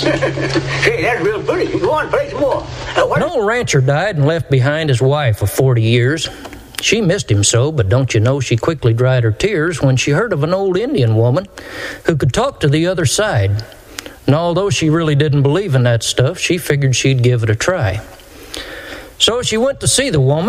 Hey, that's real pretty. Go on, play some more. An old rancher died and left behind his wife of 40 years. She missed him so, but don't you know she quickly dried her tears when she heard of an old Indian woman who could talk to the other side. And although she really didn't believe in that stuff, she figured she'd give it a try. So she went to see the woman.